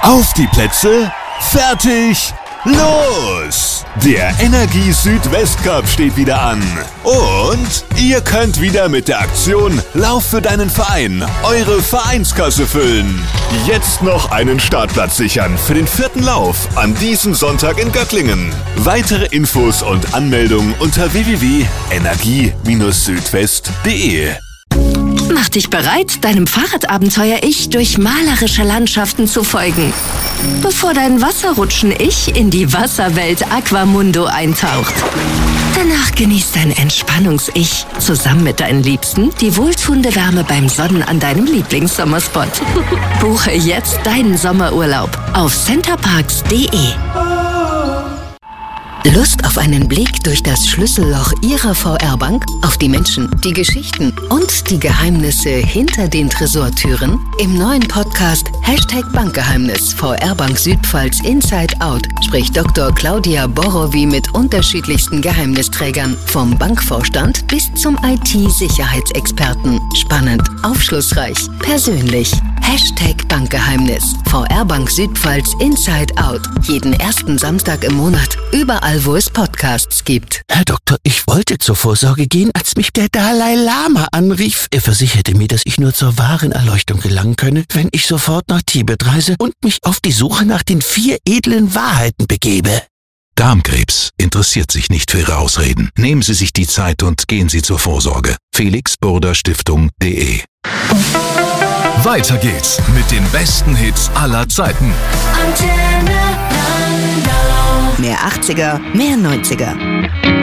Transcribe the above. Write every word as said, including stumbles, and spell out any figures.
Auf die Plätze, fertig, los! Der Energie Südwest Cup steht wieder an. Und ihr könnt wieder mit der Aktion Lauf für deinen Verein eure Vereinskasse füllen. Jetzt noch einen Startplatz sichern für den vierten Lauf an diesem Sonntag in Göcklingen. Weitere Infos und Anmeldungen unter w w w punkt energie südwest punkt de. Mach dich bereit, deinem Fahrradabenteuer-Ich durch malerische Landschaften zu folgen, bevor dein Wasserrutschen-Ich in die Wasserwelt Aquamundo eintaucht. Danach genießt dein Entspannungs-Ich zusammen mit deinen Liebsten die wohltuende Wärme beim Sonnen an deinem Lieblingssommerspot. Buche jetzt deinen Sommerurlaub auf centerparks punkt de. Lust auf einen Blick durch das Schlüsselloch Ihrer V R-Bank? Auf die Menschen, die Geschichten und die Geheimnisse hinter den Tresortüren? Im neuen Podcast Hashtag Bankgeheimnis V R-Bank Südpfalz Inside Out spricht Doktor Claudia Borowi mit unterschiedlichsten Geheimnisträgern, vom Bankvorstand bis zum I T-Sicherheitsexperten. Spannend, aufschlussreich, persönlich. Hashtag Bankgeheimnis V R-Bank Südpfalz Inside Out. Jeden ersten Samstag im Monat. Überall, wo es Podcasts gibt. Herr Doktor, ich wollte zur Vorsorge gehen, als mich der Dalai Lama anrief. Er versicherte mir, dass ich nur zur wahren Erleuchtung gelangen könne, wenn ich sofort nach Tibet reise und mich auf die Suche nach den vier edlen Wahrheiten begebe. Darmkrebs interessiert sich nicht für Ihre Ausreden. Nehmen Sie sich die Zeit und gehen Sie zur Vorsorge. Felix Burda Stiftung punkt de. Weiter geht's mit den besten Hits aller Zeiten. Mehr achtziger, mehr neunziger.